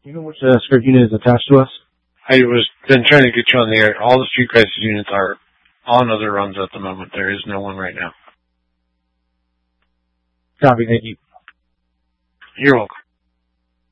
Even which script unit is attached to us? I was been trying to get you on the air. All the Street Crisis units are on other runs at the moment. There is no one right now. Copy, thank you. You're welcome.